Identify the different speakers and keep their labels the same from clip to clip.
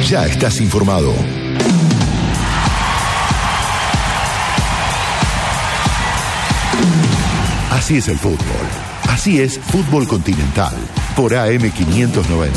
Speaker 1: Ya estás informado. Así es el fútbol. Así es Fútbol Continental por AM590.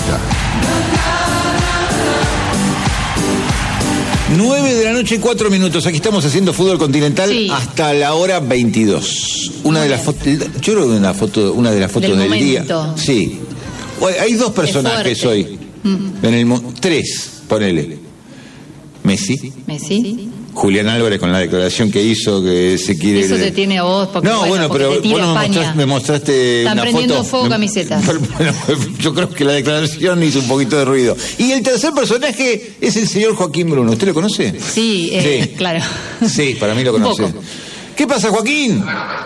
Speaker 2: 9:04 Aquí estamos haciendo Fútbol Continental hasta la hora 22. Una de las fotos, yo creo que una de las fotos del día. Sí. Hay dos personajes hoy. Tres, ponele. Messi. Julián Álvarez con la declaración que hizo que se quiere...
Speaker 3: Eso te tiene a vos porque,
Speaker 2: no, bueno, pero vos me mostraste
Speaker 3: Están
Speaker 2: una
Speaker 3: prendiendo
Speaker 2: foto.
Speaker 3: Fuego camisetas.
Speaker 2: Bueno, yo creo que la declaración hizo un poquito de ruido. Y el tercer personaje es el señor Joaquín Bruno. ¿Usted lo conoce?
Speaker 3: Sí, claro.
Speaker 2: Sí, para mí lo conoce. ¿Qué pasa, Joaquín?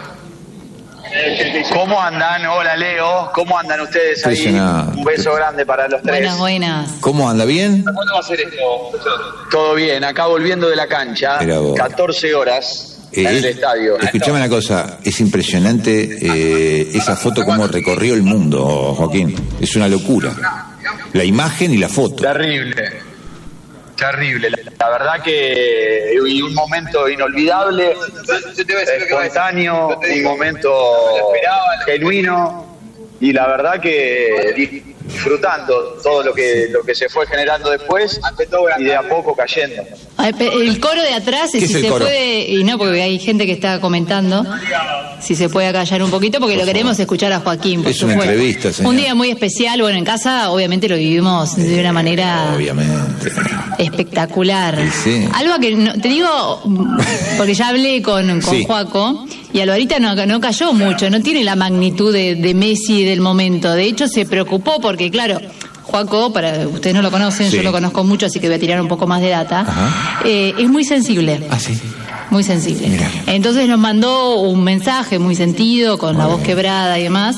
Speaker 4: ¿Cómo andan? Hola, Leo. ¿Cómo andan ustedes ahí? Un beso grande para los tres.
Speaker 3: Buenas.
Speaker 2: ¿Cómo anda? ¿Bien?
Speaker 4: ¿Cuándo va a ser esto? Todo bien. Acá volviendo de la cancha. 14 horas en el estadio.
Speaker 2: Escuchame una cosa. Es impresionante esa foto cómo recorrió el mundo, Joaquín. Es una locura. La imagen y la foto.
Speaker 4: Terrible. La verdad que un momento inolvidable, espontáneo, un momento genuino y la verdad que disfrutando todo lo que se fue generando después y de a poco cayendo.
Speaker 3: El coro de atrás, si se puede, y no porque hay gente que está comentando, si se puede acallar un poquito porque lo queremos escuchar a Joaquín.
Speaker 2: Es una entrevista, señor.
Speaker 3: Un día muy especial, bueno, en casa obviamente lo vivimos de una manera espectacular.
Speaker 2: Sí.
Speaker 3: Algo que te digo, porque ya hablé con Joaco y Alvarita no cayó mucho, no tiene la magnitud de Messi del momento. De hecho se preocupó porque claro, Joaco, para ustedes no lo conocen, yo lo conozco mucho, así que voy a tirar un poco más de data. Es muy sensible.
Speaker 2: Sí.
Speaker 3: Muy sensible.
Speaker 2: Mirá.
Speaker 3: Entonces nos mandó un mensaje muy sentido, con la voz quebrada y demás.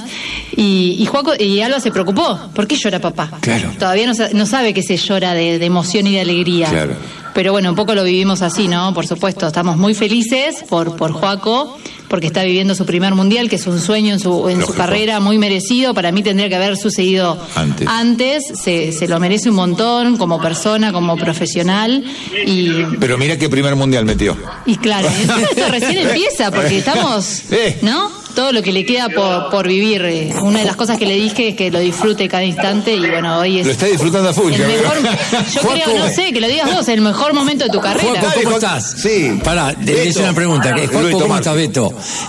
Speaker 3: Y Joaco y Alba se preocupó. ¿Por qué llora papá?
Speaker 2: Claro.
Speaker 3: Todavía no sabe que se llora de emoción y de alegría.
Speaker 2: Claro.
Speaker 3: Pero bueno, un poco lo vivimos así, ¿no? Por supuesto, estamos muy felices por Joaco, porque está viviendo su primer mundial, que es un sueño en su carrera muy merecido. Para mí tendría que haber sucedido antes. Se lo merece un montón como persona, como profesional.
Speaker 2: Pero mira qué primer mundial metió.
Speaker 3: Y claro, esto recién empieza, porque estamos, ¿no? Todo lo que le queda por vivir. Una de las cosas que le dije es que lo disfrute cada instante y bueno, hoy es...
Speaker 2: Lo está disfrutando a full.
Speaker 3: Yo creo, no sé, que lo digas vos, el mejor momento de tu carrera.
Speaker 5: Juaco, ¿cómo estás?
Speaker 2: Sí.
Speaker 5: Pará, le hice una pregunta. Juaco, ¿cómo estás, Beto?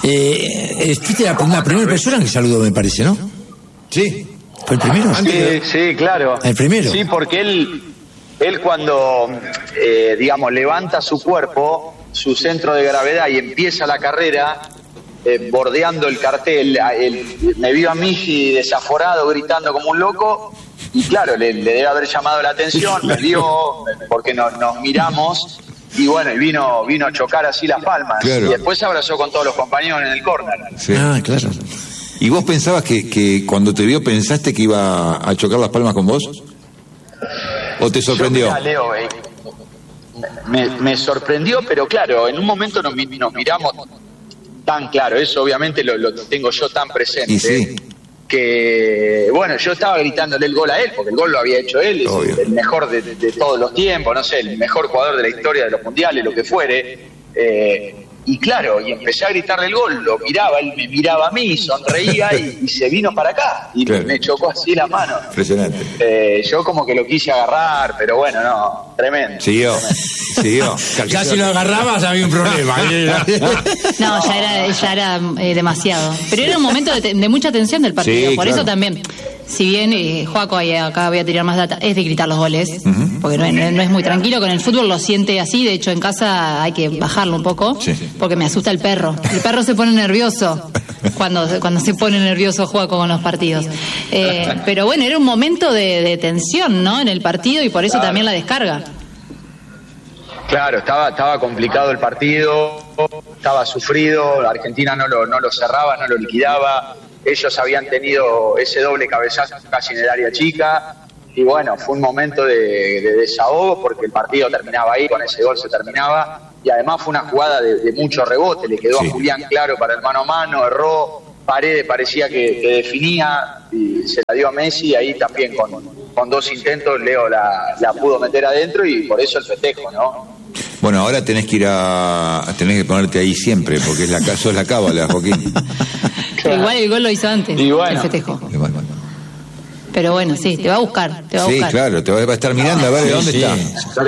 Speaker 5: Fuiste la primera persona que saludó, me parece, ¿no?
Speaker 2: Sí.
Speaker 5: ¿Fue el primero?
Speaker 4: Sí, claro.
Speaker 5: ¿El primero?
Speaker 4: Sí, porque él cuando, digamos, levanta su cuerpo, su centro de gravedad y empieza la carrera... bordeando el cartel, me vio a Miji desaforado, gritando como un loco, y claro, le debe haber llamado la atención, me vio, porque nos miramos, y bueno, y vino a chocar así las palmas, y después se abrazó con todos los compañeros en el córner.
Speaker 2: Sí. Claro. ¿Y vos pensabas que cuando te vio pensaste que iba a chocar las palmas con vos? ¿O te sorprendió?
Speaker 4: Yo, Leo, me sorprendió, pero claro, en un momento nos miramos tan claro, eso obviamente lo tengo yo tan presente, que bueno, yo estaba gritándole el gol a él, porque el gol lo había hecho él, es el mejor de todos los tiempos, no sé, el mejor jugador de la historia de los mundiales, lo que fuere, y claro, y empecé a gritarle el gol, lo miraba, él me miraba a mí, sonreía y se vino para acá, y me chocó así la mano.
Speaker 2: Impresionante.
Speaker 4: Yo como que lo quise agarrar, pero bueno, no, tremendo.
Speaker 2: Siguió.
Speaker 5: Ya si lo agarrabas había un problema.
Speaker 3: No, ya era demasiado. Pero era un momento de mucha tensión del partido, por eso también. Si bien Joaco, acá voy a tirar más data, es de gritar los goles, porque no es muy tranquilo, con el fútbol lo siente así, de hecho en casa hay que bajarlo un poco, porque me asusta el perro. El perro se pone nervioso cuando se pone nervioso Joaco con los partidos. Pero bueno, era un momento de tensión, ¿no? En el partido y por eso también la descarga.
Speaker 4: Claro, estaba complicado el partido, estaba sufrido, la Argentina no lo cerraba, no lo liquidaba. Ellos habían tenido ese doble cabezazo casi en el área chica y bueno, fue un momento de desahogo porque el partido terminaba ahí, con ese gol se terminaba y además fue una jugada de mucho rebote, le quedó a Julián claro para el mano a mano, erró, Paredes parecía que definía y se la dio a Messi ahí también con 2 intentos Leo la pudo meter adentro y por eso el festejo, ¿no?
Speaker 2: Bueno, ahora tenés que ponerte ahí siempre, porque sos la cábala, Joaquín.
Speaker 3: Claro. Igual el gol lo hizo antes, el festejo.
Speaker 2: Igual.
Speaker 3: Pero bueno, sí, te va a buscar.
Speaker 2: Sí, claro, te va a estar mirando a ver de dónde está.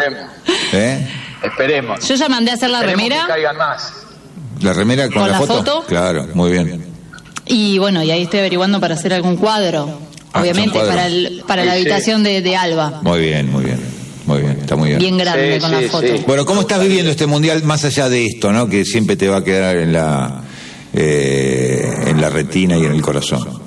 Speaker 4: Esperemos.
Speaker 3: Yo ya mandé a hacer la remera.
Speaker 4: Que caigan más.
Speaker 2: ¿La remera con la foto? Claro, muy bien.
Speaker 3: Y bueno, y ahí estoy averiguando para hacer algún cuadro, obviamente, para la habitación de Alba.
Speaker 2: Muy bien, está muy bien.
Speaker 3: Bien grande con la foto. Sí.
Speaker 2: Bueno, ¿cómo estás viviendo este mundial más allá de esto, ¿no? Que siempre te va a quedar en la retina y en el corazón?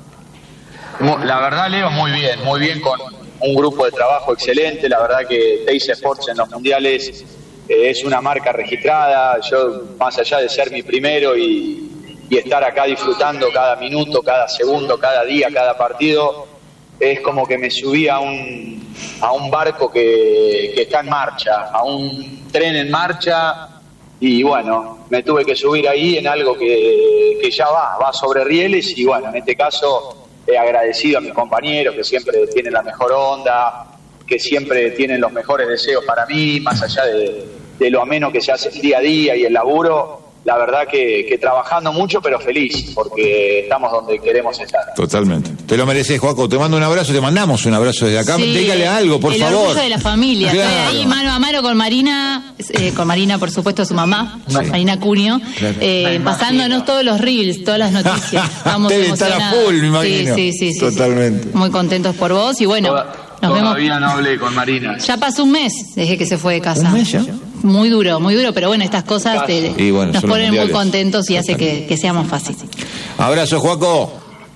Speaker 4: La verdad, Leo, muy bien con un grupo de trabajo excelente. La verdad que Teis Sports en los mundiales es una marca registrada. Yo, más allá de ser mi primero y estar acá disfrutando cada minuto, cada segundo, cada día, cada partido, es como que me subí a un barco que está en marcha, a un tren en marcha, y bueno, me tuve que subir ahí en algo que ya va sobre rieles, y bueno, en este caso he agradecido a mis compañeros que siempre tienen la mejor onda, que siempre tienen los mejores deseos para mí, más allá de lo ameno que se hace el día a día y el laburo. La verdad que trabajando mucho, pero feliz, porque estamos donde queremos estar.
Speaker 2: Totalmente. Te lo mereces, Joaco. Te mando un abrazo, te mandamos un abrazo desde acá.
Speaker 3: Sí,
Speaker 2: dígale algo, por favor.
Speaker 3: El orgullo de la familia.
Speaker 2: Claro.
Speaker 3: Estoy ahí mano a mano con Marina, por supuesto, su mamá, Marina Cunio, pasándonos todos los reels, todas las noticias. Estamos
Speaker 2: estar a full, me imagino.
Speaker 3: Sí.
Speaker 2: Totalmente.
Speaker 3: Muy contentos por vos y bueno, nos vemos.
Speaker 4: Todavía no hablé con Marina.
Speaker 3: Ya pasó un mes desde que se fue de casa.
Speaker 2: ¿Un mes ya?
Speaker 3: Muy duro, pero bueno, estas cosas nos ponen muy contentos y hace que sea más fácil.
Speaker 2: Abrazo, Joaco.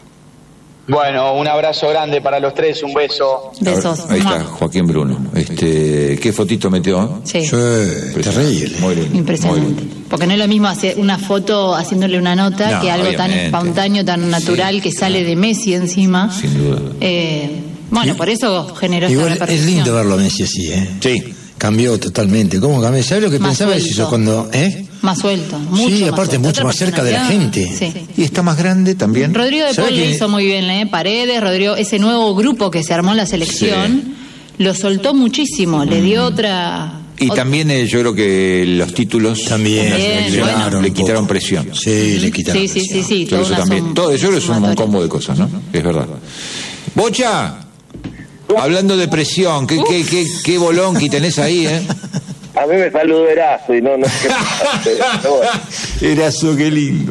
Speaker 4: Bueno, un abrazo grande para los tres, un beso.
Speaker 3: Besos.
Speaker 2: Ahí está, Joaquín Bruno. ¿Qué fotito metió?
Speaker 3: Sí.
Speaker 5: Terrible.
Speaker 2: Muy lindo.
Speaker 3: Impresionante.
Speaker 2: Muy lindo.
Speaker 3: Porque no es lo mismo hacer una foto haciéndole una nota que algo tan espontáneo, tan natural, que sale de Messi encima.
Speaker 2: Sin duda.
Speaker 3: Bueno, por eso generó
Speaker 5: igual
Speaker 3: esta
Speaker 5: repercusión. Es lindo verlo a Messi así,
Speaker 2: Sí.
Speaker 5: Cambió totalmente. ¿Cómo cambió? ¿Sabes lo que
Speaker 3: Más
Speaker 5: pensaba
Speaker 3: suelto.
Speaker 5: eso cuando...
Speaker 3: Más suelto, mucho
Speaker 5: sí,
Speaker 3: más
Speaker 5: aparte
Speaker 3: suelto.
Speaker 5: mucho más cerca de la gente.
Speaker 3: Sí.
Speaker 2: Y está más grande también.
Speaker 3: Rodrigo de Paul lo hizo muy bien, Paredes, Rodrigo, ese nuevo grupo que se armó en la selección, lo soltó muchísimo, le dio otra...
Speaker 2: Y también yo creo que los títulos
Speaker 5: también
Speaker 2: le quitaron presión.
Speaker 5: Sí, le quitaron
Speaker 3: presión. Sí.
Speaker 2: Yo eso también. Yo creo que es un combo de cosas, ¿no? Es verdad. Bocha, hablando de presión, qué bolonqui tenés ahí,
Speaker 6: A mí me saludó Erazo y no
Speaker 2: Erazo, qué lindo.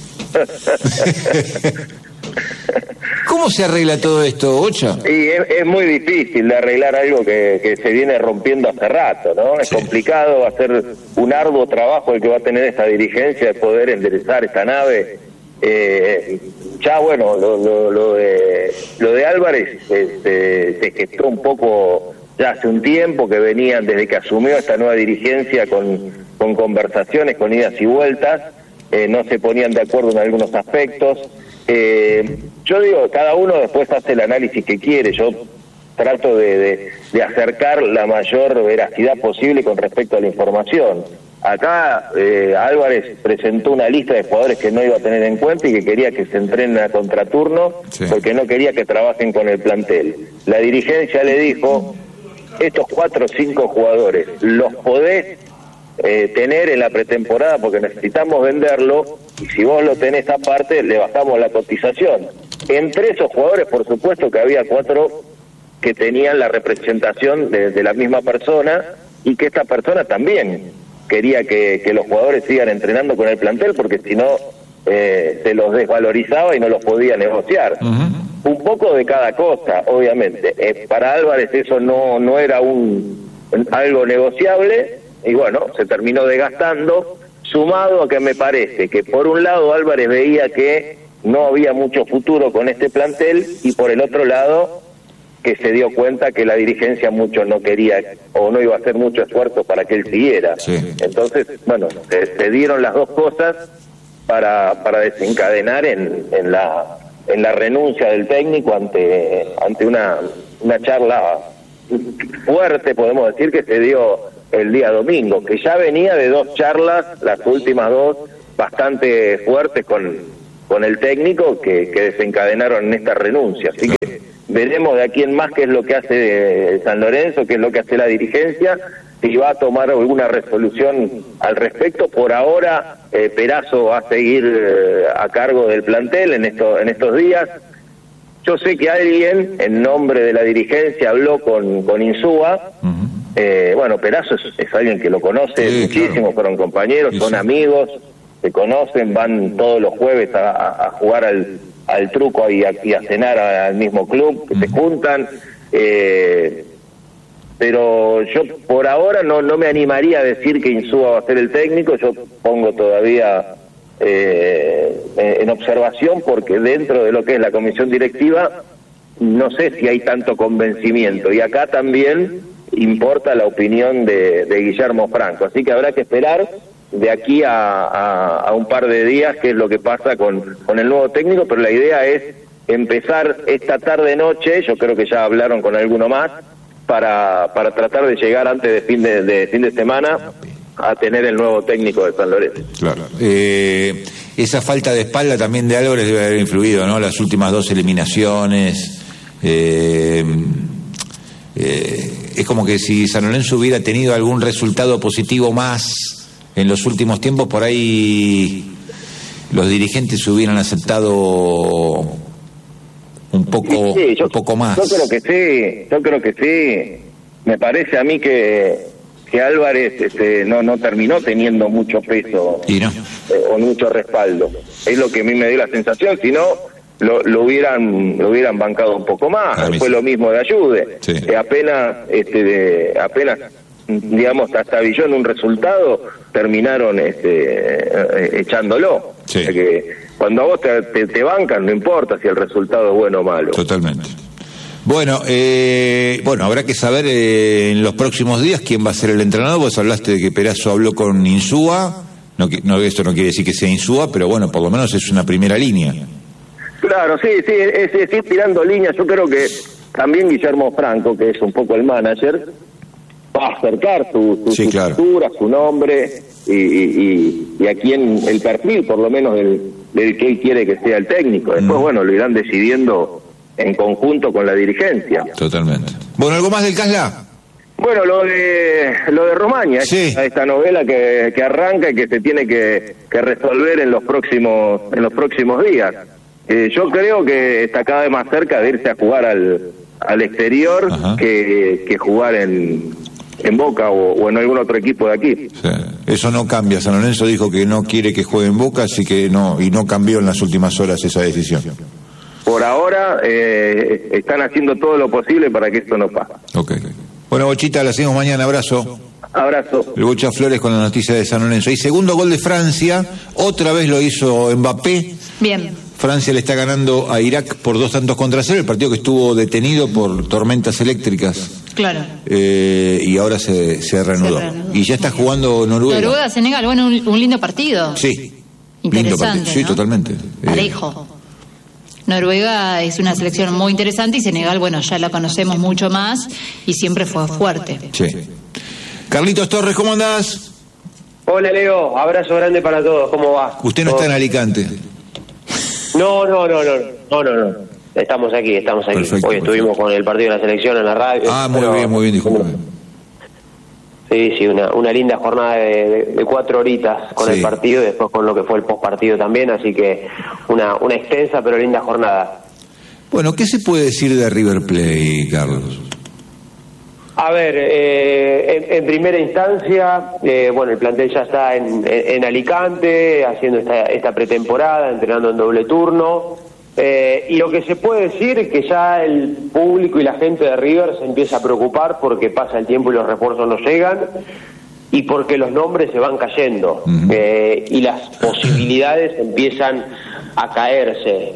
Speaker 2: ¿Cómo se arregla todo esto, Bocha?
Speaker 6: Y es muy difícil de arreglar algo que se viene rompiendo hace rato, ¿no? Es complicado, va a ser un arduo trabajo el que va a tener esta dirigencia de poder enderezar esta nave. Ya bueno, lo de Álvarez se gestó un poco ya hace un tiempo, que venían desde que asumió esta nueva dirigencia con conversaciones, con idas y vueltas, no se ponían de acuerdo en algunos aspectos. Yo digo, cada uno después hace el análisis que quiere. Yo trato de acercar la mayor veracidad posible con respecto a la información. Acá Álvarez presentó una lista de jugadores que no iba a tener en cuenta y que quería que se entrenen a contraturno, porque no quería que trabajen con el plantel. La dirigencia le dijo: estos 4 o 5 jugadores los podés tener en la pretemporada porque necesitamos venderlo, y si vos lo tenés aparte le bajamos la cotización. Entre esos jugadores, por supuesto que había 4 que tenían la representación de la misma persona, y que esta persona también quería que los jugadores sigan entrenando con el plantel, porque si no se los desvalorizaba y no los podía negociar. Un poco de cada cosa, obviamente. Para Álvarez eso no era algo negociable, y bueno, se terminó desgastando, sumado a que me parece que por un lado Álvarez veía que no había mucho futuro con este plantel, y por el otro lado que se dio cuenta que la dirigencia mucho no quería o no iba a hacer mucho esfuerzo para que él siguiera. Entonces, bueno, se dieron las dos cosas para desencadenar en la renuncia del técnico ante una charla fuerte, podemos decir, que se dio el día domingo, que ya venía de 2 charlas, las últimas 2 bastante fuertes con el técnico, que desencadenaron en esta renuncia. Así que veremos de aquí en más qué es lo que hace San Lorenzo, qué es lo que hace la dirigencia, si va a tomar alguna resolución al respecto. Por ahora, Perazo va a seguir a cargo del plantel en estos días. Yo sé que alguien, en nombre de la dirigencia, habló con Insúa. Bueno, Perazo es alguien que lo conoce muchísimo, claro. Fueron compañeros, son amigos, se conocen, van todos los jueves a jugar al truco y a cenar al mismo club, que se juntan. Pero yo por ahora no me animaría a decir que Insúa va a ser el técnico. Yo pongo todavía en observación, porque dentro de lo que es la comisión directiva no sé si hay tanto convencimiento, y acá también importa la opinión de Guillermo Franco, así que habrá que esperar de aquí a un par de días qué es lo que pasa con el nuevo técnico. Pero la idea es empezar esta tarde-noche, yo creo que ya hablaron con alguno más, para tratar de llegar antes de fin de semana a tener el nuevo técnico de San Lorenzo. Claro.
Speaker 2: Esa falta de espalda también de Álvarez debe haber influido, ¿no? Las últimas 2 eliminaciones. Es como que si San Lorenzo hubiera tenido algún resultado positivo más en los últimos tiempos, por ahí los dirigentes hubieran aceptado un poco más.
Speaker 6: Yo creo que sí. Me parece a mí que Álvarez no terminó teniendo mucho peso o mucho respaldo. Es lo que a mí me dio la sensación. Si no, lo hubieran bancado un poco más. Fue lo mismo de Ayude. Sí. Apenas digamos, trastabilló en un resultado, terminaron echándolo. Sí. O sea que cuando a vos te bancan, no importa si el resultado es bueno o malo.
Speaker 2: Totalmente. Bueno, habrá que saber en los próximos días quién va a ser el entrenador. Vos hablaste de que Perazo habló con Insúa. Esto no quiere decir que sea Insúa, pero bueno, por lo menos es una primera línea.
Speaker 6: Claro, sí, es ir tirando líneas. Yo creo que también Guillermo Franco, que es un poco el manager, va a acercar su cultura, su nombre y aquí en el perfil, por lo menos, del que él quiere que sea el técnico. Después, bueno, lo irán decidiendo en conjunto con la dirigencia.
Speaker 2: Totalmente. Bueno, ¿algo más del Casla?
Speaker 6: Bueno, lo de Romaña, sí. Esta novela que arranca y que se tiene que resolver en los próximos días. Yo creo que está cada vez más cerca de irse a jugar al exterior que jugar en Boca o en algún otro equipo de aquí.
Speaker 2: Sí. Eso no cambia. San Lorenzo dijo que no quiere que juegue en Boca, así que no cambió en las últimas horas esa decisión.
Speaker 6: Por ahora están haciendo todo lo posible para que esto no pase.
Speaker 2: Okay. Bueno, Bochita, la seguimos mañana. Abrazo.
Speaker 6: Abrazo.
Speaker 2: El Bocha Flores con la noticia de San Lorenzo. Y segundo gol de Francia, otra vez lo hizo Mbappé.
Speaker 3: Bien.
Speaker 2: Francia le está ganando a Irak por 2-0, el partido que estuvo detenido por tormentas eléctricas.
Speaker 3: Claro.
Speaker 2: Y ahora se reanudó. Y ya está jugando Noruega.
Speaker 3: Noruega-Senegal, bueno, un lindo partido.
Speaker 2: Sí.
Speaker 3: Interesante,
Speaker 2: lindo partido. Sí,
Speaker 3: ¿no?
Speaker 2: Totalmente.
Speaker 3: Parejo. Noruega es una selección muy interesante y Senegal, bueno, ya la conocemos mucho más y siempre fue fuerte.
Speaker 2: Sí. Carlitos Torres, ¿cómo andás?
Speaker 7: Hola, Leo, abrazo grande para todos, ¿cómo va?
Speaker 2: Usted no está en Alicante.
Speaker 7: No. Estamos aquí.
Speaker 2: Perfecto,
Speaker 7: Hoy estuvimos con el partido de la selección en la radio.
Speaker 2: Muy bien, disculpe.
Speaker 7: Sí, una linda jornada de 4 horitas con el partido y después con lo que fue el postpartido también, así que una extensa pero linda jornada.
Speaker 2: Bueno, ¿qué se puede decir de River Plate, Carlos?
Speaker 7: A ver, en primera instancia, el plantel ya está en Alicante, haciendo esta pretemporada, entrenando en doble turno. Y lo que se puede decir es que ya el público y la gente de River se empieza a preocupar porque pasa el tiempo y los refuerzos no llegan y porque los nombres se van cayendo y las posibilidades empiezan a caerse.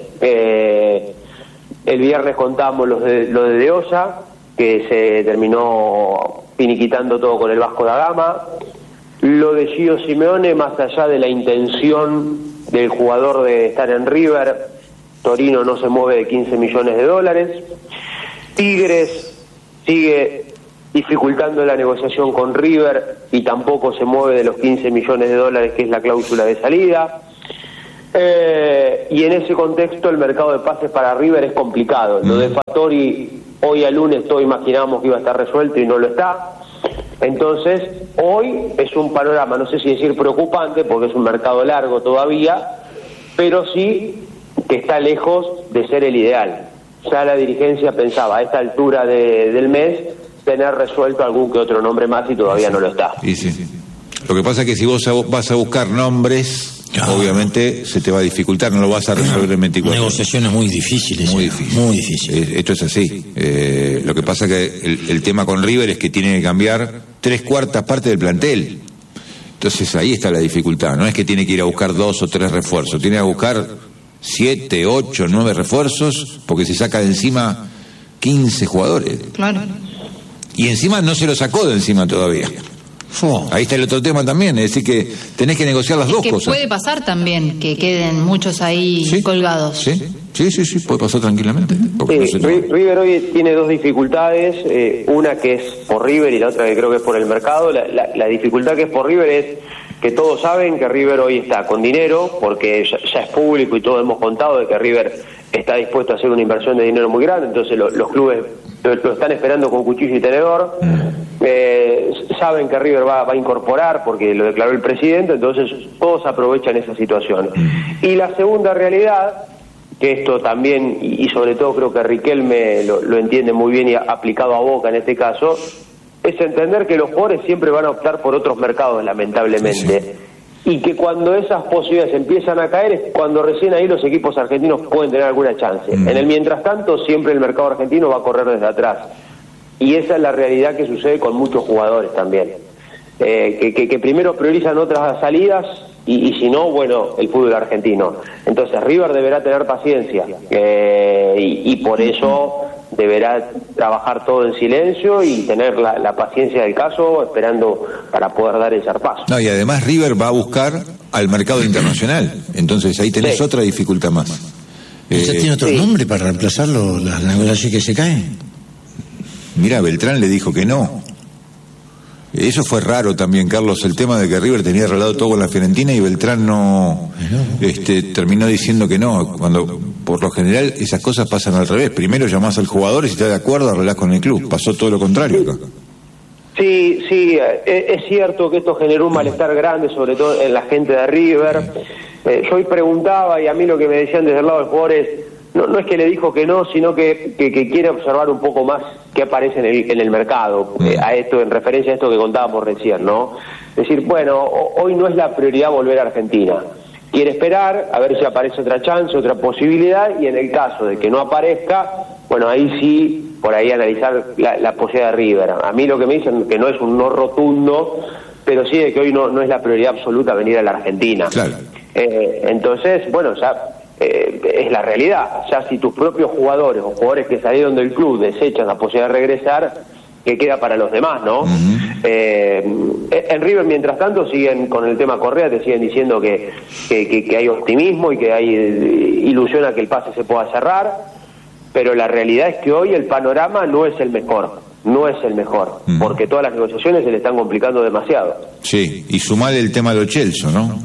Speaker 7: El viernes contamos lo de Deosa, que se terminó finiquitando todo con el Vasco da Gama. Lo de Gio Simeone, más allá de la intención del jugador de estar en River, Torino no se mueve de 15 millones de dólares. Tigres sigue dificultando la negociación con River y tampoco se mueve de los 15 millones de dólares que es la cláusula de salida. Y en ese contexto el mercado de pases para River es complicado. Lo de Fattori hoy al lunes todos imaginábamos que iba a estar resuelto y no lo está. Entonces hoy es un panorama, no sé si decir preocupante, porque es un mercado largo todavía, pero sí que está lejos de ser el ideal. Ya la dirigencia pensaba a esta altura del mes tener resuelto algún que otro nombre más y todavía no lo está.
Speaker 2: Y sí. Lo que pasa es que si vos vas a buscar nombres, obviamente se te va a dificultar, no lo vas a resolver en 24 horas.
Speaker 5: Negociaciones muy difíciles. Muy difíciles.
Speaker 2: Esto es así. Lo que pasa es que el tema con River es que tiene que cambiar 3/4 partes del plantel. Entonces ahí está la dificultad. No es que tiene que ir a buscar 2 o 3 refuerzos, tiene que buscar 7, 8, 9 refuerzos, porque se saca de encima 15 jugadores.
Speaker 3: Claro.
Speaker 2: Y encima no se lo sacó de encima todavía. Ahí está el otro tema también, es decir que tenés que negociar las dos cosas.
Speaker 3: Puede pasar también que queden muchos ahí colgados.
Speaker 2: Sí, puede pasar tranquilamente.
Speaker 7: River hoy tiene 2 dificultades, una que es por River y la otra que creo que es por el mercado. La dificultad que es por River es que todos saben que River hoy está con dinero, porque ya es público y todos hemos contado de que River está dispuesto a hacer una inversión de dinero muy grande, entonces los clubes lo están esperando con cuchillo y tenedor. Saben que River va a incorporar porque lo declaró el presidente, entonces todos aprovechan esa situación. Y la segunda realidad, que esto también, y sobre todo creo que Riquelme lo entiende muy bien y aplicado a Boca en este caso, es entender que los jugadores siempre van a optar por otros mercados, lamentablemente. Y que cuando esas posibilidades empiezan a caer es cuando recién ahí los equipos argentinos pueden tener alguna chance. En el mientras tanto siempre el mercado argentino va a correr desde atrás. Y esa es la realidad que sucede con muchos jugadores también. Que primero priorizan otras salidas y si no, bueno, el fútbol argentino. Entonces River deberá tener paciencia y por eso deberá trabajar todo en silencio y tener la paciencia del caso esperando para poder dar el zarpazo.
Speaker 2: No, y además River va a buscar al mercado internacional, entonces ahí tenés otra dificultad más.
Speaker 5: ¿Usted tiene otro nombre para reemplazarlo, las negociaciones que se caen?
Speaker 2: Mira, Beltrán le dijo que no. Eso fue raro también, Carlos, el tema de que River tenía arreglado todo con la Fiorentina y Beltrán no terminó diciendo que no, cuando por lo general esas cosas pasan al revés. Primero llamás al jugador y si está de acuerdo arreglás con el club. Pasó todo lo contrario acá.
Speaker 7: Sí, es cierto que esto generó un malestar grande, sobre todo en la gente de River. Yo hoy preguntaba y a mí lo que me decían desde el lado del jugador es, no es que le dijo que no, sino que quiere observar un poco más qué aparece en el mercado, a esto, en referencia a esto que contábamos recién, ¿no? Es decir, bueno, hoy no es la prioridad volver a Argentina. Quiere esperar a ver si aparece otra chance, otra posibilidad, y en el caso de que no aparezca, bueno, ahí sí, por ahí analizar la posibilidad de River. A mí lo que me dicen que no es un no rotundo, pero sí de que hoy no es la prioridad absoluta venir a la Argentina.
Speaker 2: Claro.
Speaker 7: Entonces, bueno, ya es la realidad. Ya si tus propios jugadores o jugadores que salieron del club desechan la posibilidad de regresar, ¿qué queda para los demás, no? En River, mientras tanto, siguen con el tema Correa, te siguen diciendo que hay optimismo y que hay ilusión a que el pase se pueda cerrar, pero la realidad es que hoy el panorama no es el mejor, porque todas las negociaciones se le están complicando demasiado. Sí,
Speaker 2: y sumale el tema de Lo Celso, ¿no?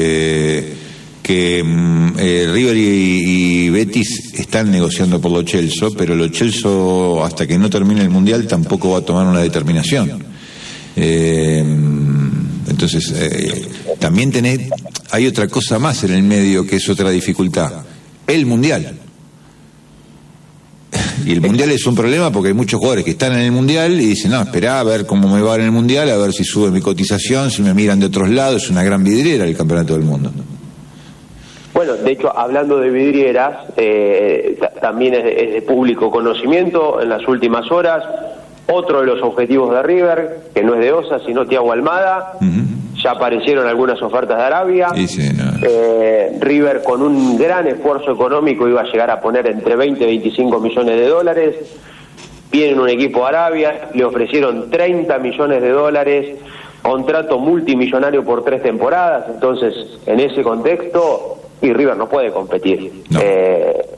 Speaker 2: Que River y Betis están negociando por Lo Celso, pero Lo Celso hasta que no termine el Mundial tampoco va a tomar una determinación. Entonces también hay otra cosa más en el medio que es otra dificultad, el Mundial. Y el Mundial es un problema porque hay muchos jugadores que están en el Mundial y dicen, no, esperá a ver cómo me va en el Mundial, a ver si sube mi cotización, si me miran de otros lados. Es una gran vidriera el Campeonato del Mundo.
Speaker 7: Bueno, de hecho, hablando de vidrieras, también es de público conocimiento en las últimas horas. Otro de los objetivos de River, que no es de Osa, sino Thiago Almada. Ya aparecieron algunas ofertas de Arabia. River, con un gran esfuerzo económico, iba a llegar a poner entre 20 y 25 millones de dólares. Viene un equipo de Arabia, le ofrecieron 30 millones de dólares, contrato multimillonario por 3 temporadas. Entonces, en ese contexto, y River no puede competir. No.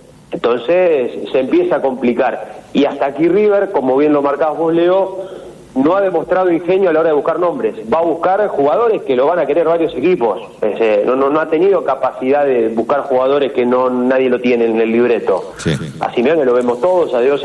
Speaker 7: Entonces se empieza a complicar. Y hasta aquí River, como bien lo marcabas vos, Leo, no ha demostrado ingenio a la hora de buscar nombres. Va a buscar jugadores que lo van a querer varios equipos. No ha tenido capacidad de buscar jugadores que nadie lo tiene en el libreto. Sí. A Simeone lo vemos todos, a Dios